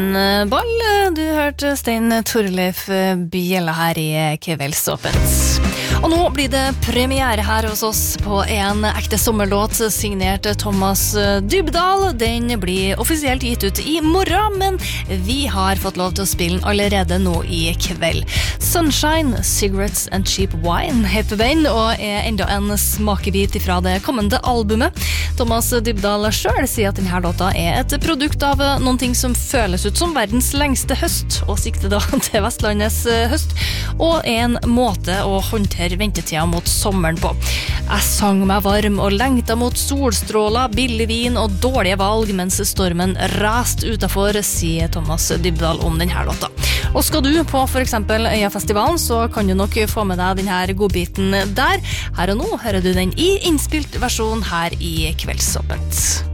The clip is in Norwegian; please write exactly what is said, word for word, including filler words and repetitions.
Ball, du hørte Stein Torleif Bjella her i Kveldsåpent. Og nå blir det premiere her hos oss på en ekte sommerlåt signert Thomas Dybdahl. Den blir offisielt gitt ut i morgen, men vi har fått lov til å spille den allerede nå i kveld. Sunshine, Cigarettes and Cheap Wine heter den, og er enda en smakebit fra det kommende albumet. Thomas Dybdahl selv sier at denne låta er et produkt av noen ting som føles ut som verdens lengste høst, og sikter da til Vestlandets høst, og en måte å håndtere ventetida mot sommeren på. Jeg sang meg varm og lengta mot solstråler, billig vin og dårlige valg mens stormen rast utenfor, sier Thomas Dybdahl om denne låta. Og skal du på for eksempel Øyafestivalen, så kan du nok få med deg denne godbiten der. Her og nå hører du den i innspilt versjon her i Kveldsåpent.